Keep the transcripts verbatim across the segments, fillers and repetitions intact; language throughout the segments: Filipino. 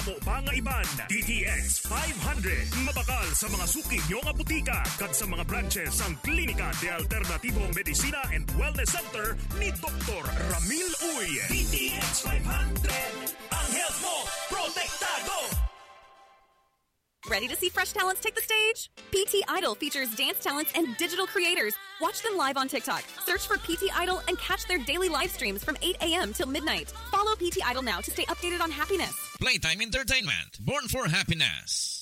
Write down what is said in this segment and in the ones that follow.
amo pa nga iban. D T X five hundred. Mabakal sa mga suki nyo nga butika kag sa mga branches ang Klinika de Alternativo Medicina and Wellness Center ni Doctor Ramil Uy. D T X five hundred. Ang health mo, protektado! Ready to see fresh talents take the stage? P T Idol features dance talents and digital creators. Watch them live on TikTok. Search for P T Idol and catch their daily live streams from eight a.m. till midnight. Follow P T Idol now to stay updated on happiness. Playtime Entertainment, born for happiness.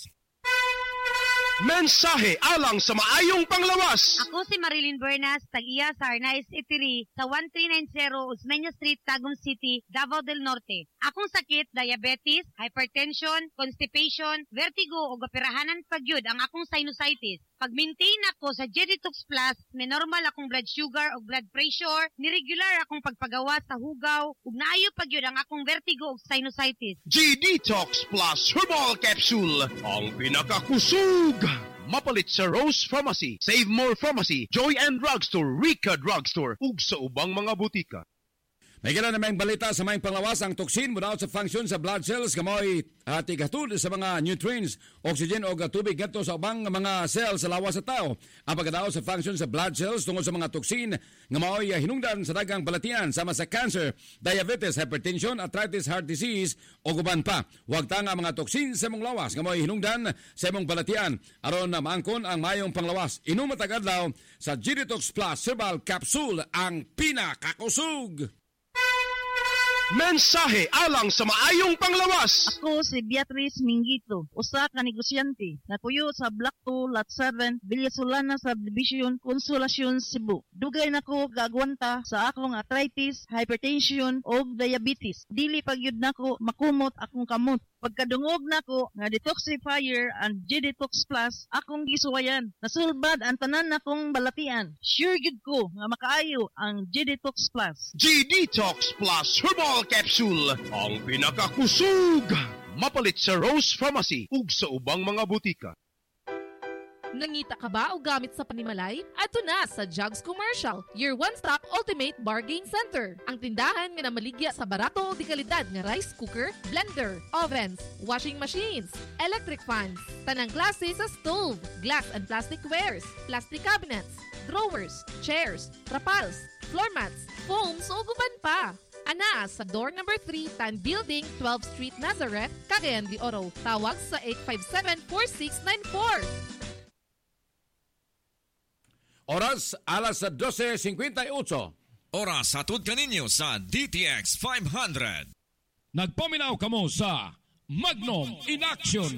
Mensahe alang sa maayong panglawas. Ako si Marilyn Bernas, tag-iya sa Arnaiz Eatery sa one three nine zero Osmeña Street, Tagum City, Davao del Norte. Akong sakit, diabetes, hypertension, constipation, vertigo o gapirahanan pagyud ang akong sinusitis. Pag-maintain ako sa G-Detox Plus, may normal akong blood sugar o blood pressure, niregular akong pagpagawa sa hugaw, ug naayo pagyud ang akong vertigo o sinusitis. G-Detox Plus Herbal Capsule, ang pinakakusog. Mapalit sa Rose Pharmacy, Save More Pharmacy, Joy and Drugstore, Rica Drugstore, ug sa ubang mga butika. May gala na may balita sa may panglawas ang toxin muna sa function sa blood cells kamoy uh, tigatod sa mga nutrients, oxygen o tubig gato sa ubang mga cells sa lawas sa tao. Ang pagkatao sa function sa blood cells tungkol sa mga toxin nga maoy uh, hinungdan sa dagang balatian sama sa cancer, diabetes, hypertension, arthritis, heart disease o guban pa. Huwag ta nga mga toxin sa mong lawas nga maoy hinungdan sa mong balatian aron na maangkon ang mayong panglawas. Inom matag adlaw sa G-Detox Plus Herbal Capsule ang pinakakusog. Mensahe alang sa maayong panglawas. Ako si Beatrice Mingito, usa ka negosyante, nakuyo sa Block two, Lot seven, Villasolana Subdivision, Consolacion, Cebu. Dugay nako gagwanta sa akong arthritis, hypertension o diabetes. Dili pagyud nako makumot akong kamot. Pagkadungog nako nga detoxifier and G-Detox Plus akong gisuwayan. Nasulbad ang tanan nakong balatian. Sure gid ko nga makaayo ang G-Detox Plus. G-Detox Plus Herbal Capsule, ang pinakakusog. Mapalit sa Rose Pharmacy ug sa ubang mga butika. Nangita ka ba o gamit sa panimalay? Ato na sa Jugs Commercial, your one-stop ultimate bargain center. Ang tindahan nga namaligya sa barato o di kalidad nga rice cooker, blender, ovens, washing machines, electric fans, tanang klase sa stove, glass and plastic wares, plastic cabinets, drawers, chairs, trapals, floor mats, foams o guban pa. Ana sa door number three, Tan Building, twelfth Street, Nazareth, Cagayan de Oro. Tawag sa eight five seven, four six nine four. Oras alas twelve fifty-eight. Oras hatod kaninyo sa D T X five hundred. Nagpaminaw kamo sa Magnum in Action.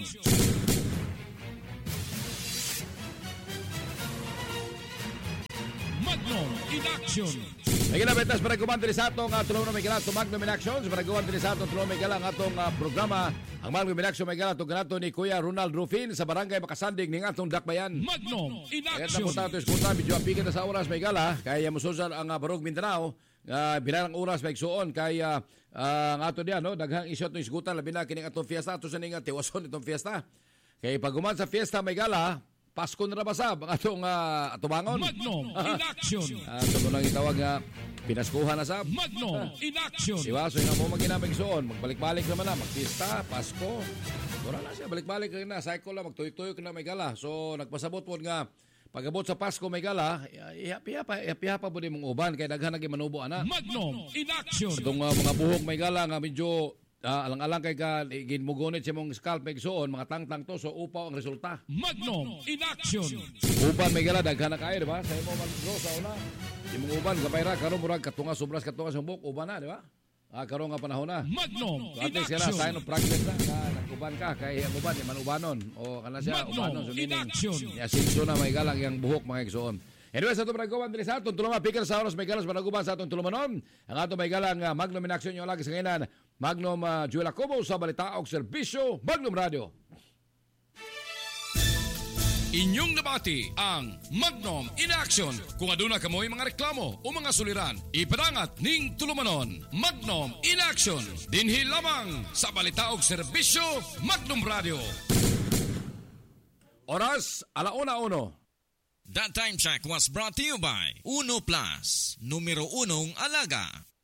Magnum in Action. May ginabetas para kumandili sa atong uh, tulong na may galang Magnum in Action. Para kumandili sa atong tulong na may galang atong uh, programa. Ang Magnum in Action may galang itong ganato ni Kuya Ronald Rufin sa Barangay Makasandig ng atong Dakbayan. Magnum in Action. Kaya napunta ito iskuta, medyo apigan na sa oras may gala. Kaya mususal ang uh, Barog Mindanao. Uh, bilang oras may igsuon. Kaya uh, ang ato diyan, no? Daghang isyo itong iskutan. Labi na kining atong fiesta. Ato sa nga tiwason itong fiesta. Kaya pag uman sa fiesta may gala, Pasko na nabasab ang atong uh, atubangon. Magnum in Action. Ato mo lang itawag nga pinaskuhan na sab. Magnum in Action. Iwaso yung mo maginamig suon. Magbalik-balik naman na. Magpista, Pasko. Wala na siya. Balik-balik na. Cycle lang. Magtuyo-tuyo na may gala. So nagpasabot po nga pag-abot sa Pasko may gala, ihapi-hapa ihapi-hapa po din mong uban. Kaya daghan naging manubo ana. Magnum in Action. Itong uh, mga buhok may gala nga medyo Uh, alang-alang kay ka ginmugunit sa mong scalp may igsuon, mga tang-tang to, so upaw ang resulta. Magnum in Action. Upan may gala, daghan na kayo, di ba? Sa imo mag-grow sa una. Yung mga uban, kapay ra, karoon murag katunga, sobras katunga sa buhok, uban na, di ba? Ah, karoon nga panahon na. Magnum so, in Action. Sila, sign of practice na, ka, nag-uban ka, kay ang uban, iman ubanon. O kana siya, Magnum ubanon. So, in Action. Yasinso na may galang yung buhok mga igsuon. Anyway, sa itong panaguban din sa atong tulungan, pikir sa oras may galas panaguban sa atong tulumanon. Ang atong may galang uh, Magnum in Action yung lagi sa ngayon. Magnum uh, Juela Cobo sa Balitaok Serbisyo, Magnum Radio. Inyong nabati ang Magnum in Action. Kung aduna kamoy mga reklamo o mga suliran, ipadangat ning tulumanon. Magnum in Action. Dinhi lamang sa Balitaok Serbisyo, Magnum Radio. Oras, alauna uno. That time check was brought to you by Uno Plus, numero unong alaga.